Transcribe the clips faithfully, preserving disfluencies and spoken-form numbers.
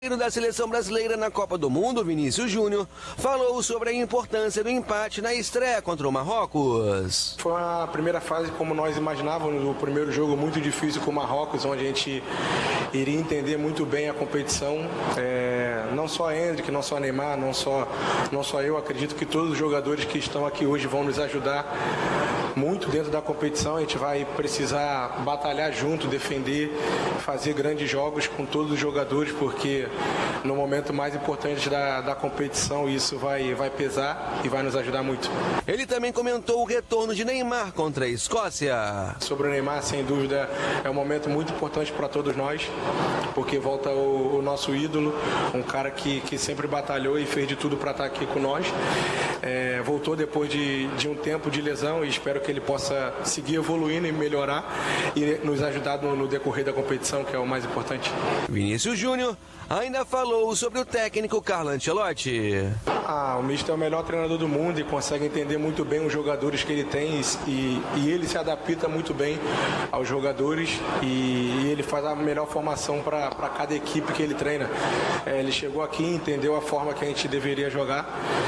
Da seleção brasileira na Copa do Mundo, Vinícius Júnior, falou sobre a importância do empate na estreia contra o Marrocos. Foi a primeira fase como nós imaginávamos, o primeiro jogo muito difícil com o Marrocos, onde a gente iria entender muito bem a competição. É, não só a Endrick, não só a Neymar, não só, não só eu, acredito que todos os jogadores que estão aqui hoje vão nos ajudar muito dentro da competição. A gente vai precisar batalhar junto, defender, fazer grandes jogos com todos os jogadores, porque no momento mais importante da, da competição isso vai, vai pesar e vai nos ajudar muito. Ele também comentou o retorno de Neymar contra a Escócia. Sobre o Neymar, sem dúvida, é um momento muito importante para todos nós, porque volta o, o nosso ídolo, um cara que, que sempre batalhou e fez de tudo para estar aqui com nós. É, voltou depois de, de um tempo de lesão e espero que ele possa seguir evoluindo e melhorar e nos ajudar no, no decorrer da competição, que é o mais importante. Vinícius Júnior ainda falou sobre o técnico Carlo Ancelotti. Ah, o Mister é o melhor treinador do mundo e consegue entender muito bem os jogadores que ele tem e, e ele se adapta muito bem aos jogadores e, e ele faz a melhor formação para cada equipe que ele treina. É, ele chegou aqui, entendeu a forma que a gente deveria jogar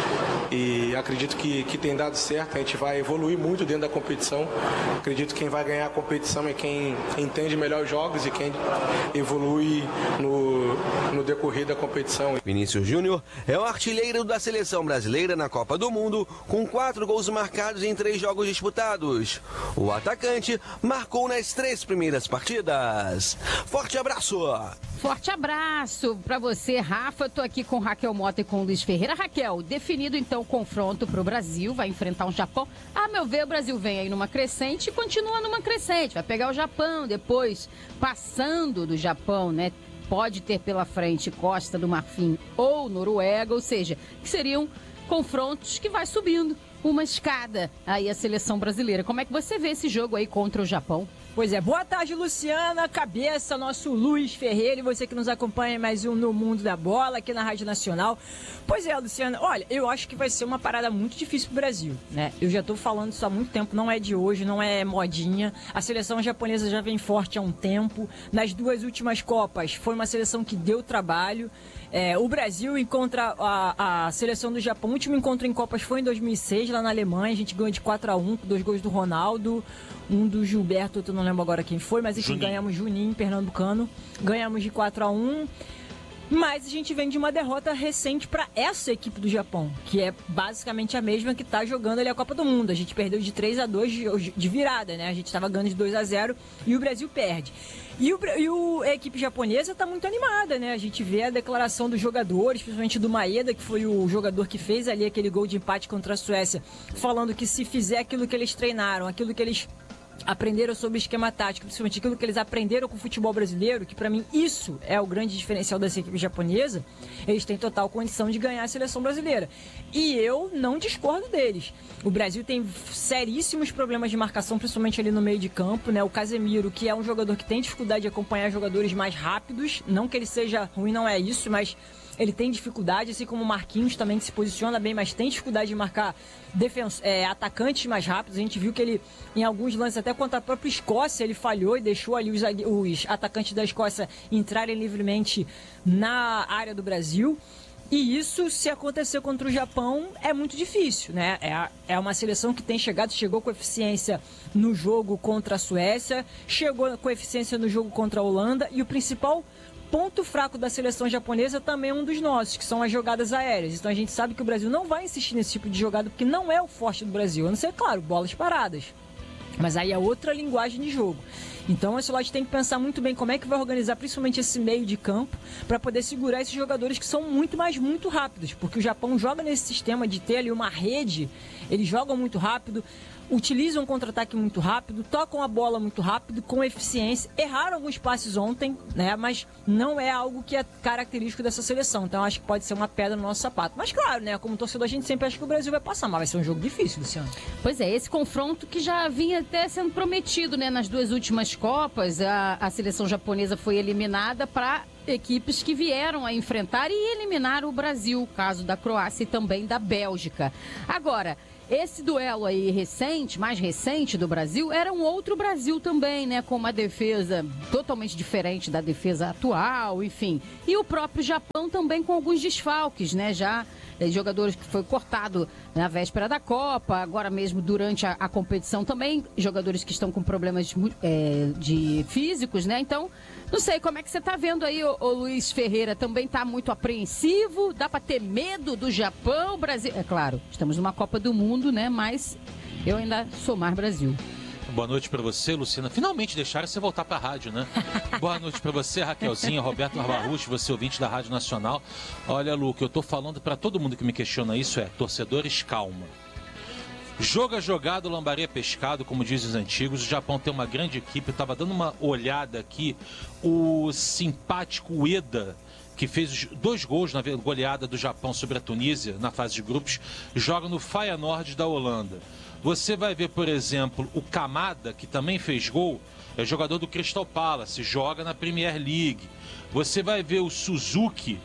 e acredito que, que tem dado certo. A gente vai evoluir muito dentro da competição. Acredito que quem vai ganhar a competição é quem entende melhor os jogos e quem evolui no, no decorrer da competição. Vinícius Júnior é o artilheiro da seleção brasileira na Copa do Mundo, com quatro gols marcados em três jogos disputados. O atacante marcou nas três primeiras partidas. Forte abraço! Forte abraço para você, Rafa. Eu tô aqui com Raquel Mota e com o Luiz Ferreira. Raquel, definido então o confronto para o Brasil, vai enfrentar um Japão. A meu ver, o Brasil vem aí numa crescente e continua numa crescente. Vai pegar o Japão, depois passando do Japão, né? Pode ter pela frente Costa do Marfim ou Noruega, ou seja, que seriam confrontos que vai subindo uma escada aí a seleção brasileira. Como é que você vê esse jogo aí contra o Japão? Pois é, boa tarde, Luciana, cabeça, nosso Luiz Ferreira e você que nos acompanha em mais um No Mundo da Bola aqui na Rádio Nacional. Pois é, Luciana, olha, eu acho que vai ser uma parada muito difícil pro Brasil, né? Eu já tô falando isso há muito tempo, não é de hoje, não é modinha. A seleção japonesa já vem forte há um tempo. Nas duas últimas Copas foi uma seleção que deu trabalho. É, o Brasil encontra a, a seleção do Japão. O último encontro em Copas foi em dois mil e seis, lá na Alemanha. A gente ganhou de quatro a um, com dois gols do Ronaldo, um do Gilberto, outro não lembro agora quem foi, mas enfim, ganhamos Juninho, pernambucano. Ganhamos de quatro a um. Mas a gente vem de uma derrota recente para essa equipe do Japão, que é basicamente a mesma que está jogando ali a Copa do Mundo. A gente perdeu de três a dois de, de virada, né? A gente estava ganhando de dois a zero e o Brasil perde. E, o, e o, a equipe japonesa está muito animada, né? A gente vê a declaração dos jogadores, principalmente do Maeda, que foi o jogador que fez ali aquele gol de empate contra a Suécia, falando que se fizer aquilo que eles treinaram, aquilo que eles aprenderam sobre esquema tático, principalmente aquilo que eles aprenderam com o futebol brasileiro, que para mim isso é o grande diferencial dessa equipe japonesa, eles têm total condição de ganhar a seleção brasileira. E eu não discordo deles. O Brasil tem seríssimos problemas de marcação, principalmente ali no meio de campo, né? O Casemiro, que é um jogador que tem dificuldade de acompanhar jogadores mais rápidos, não que ele seja ruim, não é isso, mas ele tem dificuldade, assim como o Marquinhos também, que se posiciona bem, mas tem dificuldade de marcar defens- é, atacantes mais rápidos. A gente viu que ele, em alguns lances, até contra a própria Escócia, ele falhou e deixou ali os, os atacantes da Escócia entrarem livremente na área do Brasil. E isso, se acontecer contra o Japão, é muito difícil, né? É, é uma seleção que tem chegado, chegou com eficiência no jogo contra a Suécia, chegou com eficiência no jogo contra a Holanda, e o principal ponto fraco da seleção japonesa também é um dos nossos, que são as jogadas aéreas. Então a gente sabe que o Brasil não vai insistir nesse tipo de jogada, porque não é o forte do Brasil, a não ser, claro, bolas paradas. Mas aí é outra linguagem de jogo. Então o Ancelotti tem que pensar muito bem como é que vai organizar principalmente esse meio de campo para poder segurar esses jogadores que são muito, mas muito rápidos, porque o Japão joga nesse sistema de ter ali uma rede, eles jogam muito rápido, utilizam um contra-ataque muito rápido, tocam a bola muito rápido, com eficiência. Erraram alguns passes ontem, né? Mas não é algo que é característico dessa seleção. Então acho que pode ser uma pedra no nosso sapato. Mas claro, né? Como torcedor, a gente sempre acha que o Brasil vai passar, mas vai ser um jogo difícil, Luciano. Pois é, esse confronto que já vinha até sendo prometido, né? Nas duas últimas Copas, a, a seleção japonesa foi eliminada para equipes que vieram a enfrentar e eliminar o Brasil, caso da Croácia e também da Bélgica. Agora, esse duelo aí recente, mais recente do Brasil, era um outro Brasil também, né? Com uma defesa totalmente diferente da defesa atual, enfim. E o próprio Japão também com alguns desfalques, né? Já é, jogadores que foi cortado na véspera da Copa, agora mesmo durante a, a competição também, jogadores que estão com problemas é, de físicos, né? Então, não sei, como é que você tá vendo aí, o, o Luiz Ferreira? Também tá muito apreensivo? Dá para ter medo do Japão? Brasil? É claro, estamos numa Copa do Mundo, né? Mas eu ainda sou mais Brasil. Boa noite para você, Luciana. Finalmente deixaram você voltar para a rádio, né? Boa noite para você, Raquelzinha, Roberto Barbarucci, você ouvinte da Rádio Nacional. Olha, Lu, o que eu tô falando para todo mundo que me questiona isso é: torcedores, calma. Joga jogado, lambaria pescado, como dizem os antigos. O Japão tem uma grande equipe. Eu tava dando uma olhada aqui. O simpático Ueda, que fez dois gols na goleada do Japão sobre a Tunísia na fase de grupos, joga no Feyenoord da Holanda. Você vai ver, por exemplo, o Kamada, que também fez gol, é jogador do Crystal Palace, joga na Premier League. Você vai ver o Suzuki,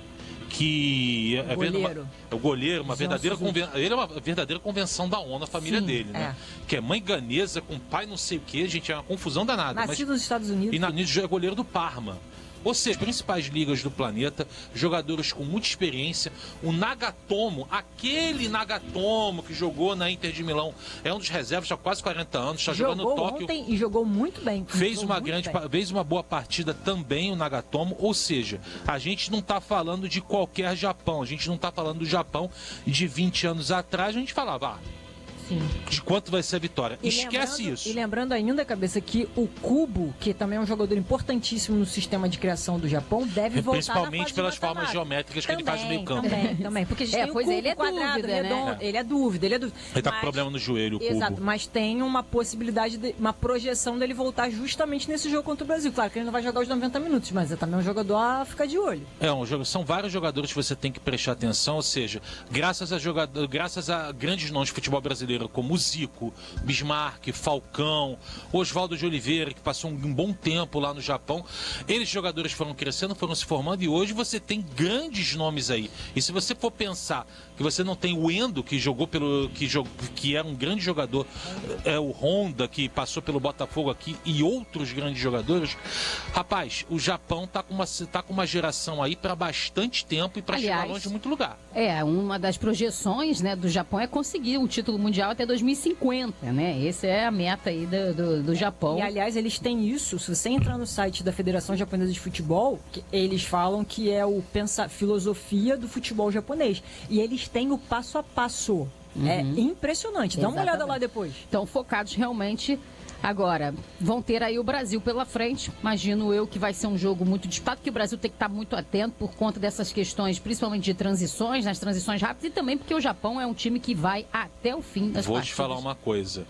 que é, goleiro. Uma, é o goleiro, uma verdadeira conven... ele é uma verdadeira convenção da ONU, a família Sim, dele, né? É. Que é mãe ganesa, com pai não sei o que, gente, é uma confusão danada. Nascido mas... nos Estados Unidos. E na Unidos é goleiro do Parma. Ou seja, as principais ligas do planeta, jogadores com muita experiência. O Nagatomo, aquele Nagatomo que jogou na Inter de Milão, é um dos reservas há quase quarenta anos, está jogando no Tóquio. Ontem e jogou muito bem. Fez uma, grande, fez uma boa partida também o Nagatomo. Ou seja, a gente não está falando de qualquer Japão, a gente não está falando do Japão de vinte anos atrás, a gente falava... Ah, Sim. de quanto vai ser a vitória. E Esquece isso. E lembrando ainda, cabeça, que o Kubo, que também é um jogador importantíssimo no sistema de criação do Japão, deve voltar principalmente pelas formas geométricas que também, ele faz no meio campo. Também, também. Porque a gente é, tem pois o ele é quadrado, dúvida, redondo, né? Ele é dúvida, ele é dúvida. Ele tá mas, com problema no joelho, o Kubo. Exato, mas tem uma possibilidade, de, uma projeção dele voltar justamente nesse jogo contra o Brasil. Claro que ele não vai jogar os noventa minutos, mas é também um jogador a ficar de olho. É, um jogo, são vários jogadores que você tem que prestar atenção, ou seja, graças a, jogador, graças a grandes nomes de futebol brasileiro, como o Zico, Bismarck, Falcão, Oswaldo de Oliveira, que passou um bom tempo lá no Japão. Eles, jogadores, foram crescendo, foram se formando e hoje você tem grandes nomes aí. E se você for pensar que você não tem o Endo, que jogou pelo. que, jog, que era um grande jogador, é o Honda, que passou pelo Botafogo aqui, e outros grandes jogadores, rapaz, o Japão tá com uma, tá com uma geração aí para bastante tempo e para chegar longe de muito lugar. É, uma das projeções, né, do Japão é conseguir um título mundial até dois mil e cinquenta, né? Essa é a meta aí do, do, do Japão. E, aliás, eles têm isso. Se você entrar no site da Federação Japonesa de Futebol, eles falam que é o pensa, filosofia do futebol japonês. E eles têm o passo a passo. Uhum. É impressionante. Dá Exatamente. Uma olhada lá depois. Estão focados realmente. Agora, vão ter aí o Brasil pela frente. Imagino eu que vai ser um jogo muito disputado, que o Brasil tem que estar muito atento por conta dessas questões, principalmente de transições, nas transições rápidas, e também porque o Japão é um time que vai até o fim das Vou partidas. te falar uma coisa.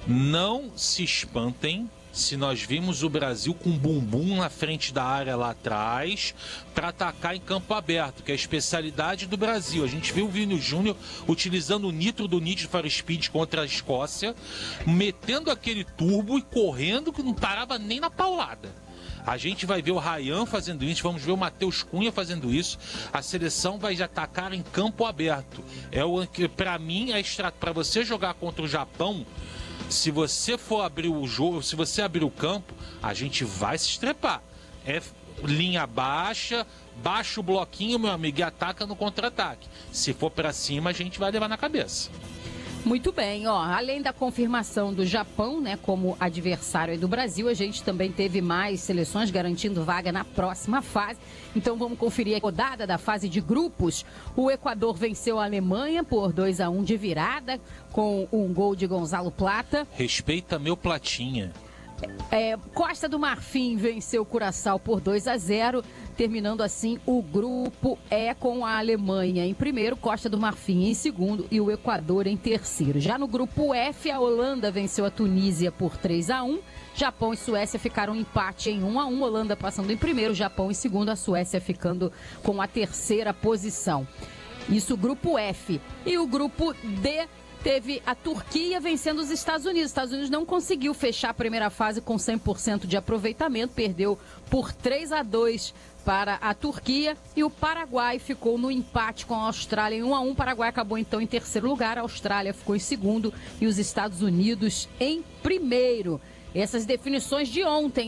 Não se espantem se nós vimos o Brasil com bumbum na frente da área lá atrás para atacar em campo aberto, que é a especialidade do Brasil. A gente viu o Vini Júnior utilizando o nitro do Need for Speed contra a Escócia, metendo aquele turbo e correndo que não parava nem na paulada. A gente vai ver o Ryan fazendo isso, vamos ver o Matheus Cunha fazendo isso. A seleção vai atacar em campo aberto. É o que, para mim, é para você jogar contra o Japão. Se você for abrir o jogo, se você abrir o campo, a gente vai se estrepar. É linha baixa, baixa o bloquinho, meu amigo, e ataca no contra-ataque. Se for para cima, a gente vai levar na cabeça. Muito bem, ó, além da confirmação do Japão, né, como adversário do Brasil, a gente também teve mais seleções garantindo vaga na próxima fase. Então vamos conferir a rodada da fase de grupos. O Equador venceu a Alemanha por dois a um de virada, com um gol de Gonzalo Plata. Respeita meu Platinha. É, Costa do Marfim venceu o Curaçao por dois a zero, terminando assim o grupo E com a Alemanha em primeiro, Costa do Marfim em segundo e o Equador em terceiro. Já no grupo F, a Holanda venceu a Tunísia por três a um, Japão e Suécia ficaram em empate em um a um, Holanda passando em primeiro, Japão em segundo, a Suécia ficando com a terceira posição. Isso o grupo F. E o grupo D teve a Turquia vencendo os Estados Unidos. Os Estados Unidos não conseguiu fechar a primeira fase com cem por cento de aproveitamento, perdeu por três a dois para a Turquia, e o Paraguai ficou no empate com a Austrália em um a um. O Paraguai acabou então em terceiro lugar, a Austrália ficou em segundo e os Estados Unidos em primeiro. Essas definições de ontem